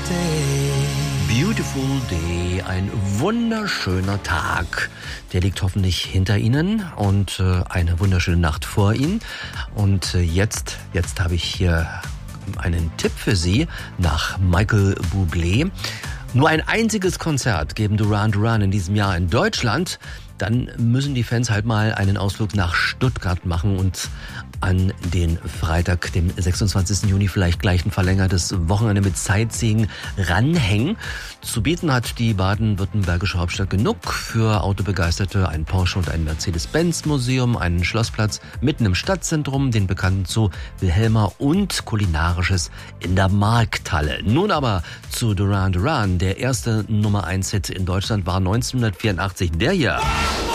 Beautiful Day, ein wunderschöner Tag. Der liegt hoffentlich hinter Ihnen und eine wunderschöne Nacht vor Ihnen. Und jetzt habe ich hier einen Tipp für Sie nach Michael Bublé. Nur ein einziges Konzert geben Duran Duran in diesem Jahr in Deutschland. Dann müssen die Fans halt mal einen Ausflug nach Stuttgart machen und an den Freitag, dem 26. Juni, vielleicht gleich ein verlängertes Wochenende mit Sightseeing ranhängen. Zu bieten hat die baden-württembergische Hauptstadt genug für Autobegeisterte, ein Porsche und ein Mercedes-Benz-Museum, einen Schlossplatz mitten im Stadtzentrum, den bekannten Zoo Wilhelma und Kulinarisches in der Markthalle. Nun aber zu Duran Duran. Der erste Nummer 1 Hit in Deutschland war 1984 der hier.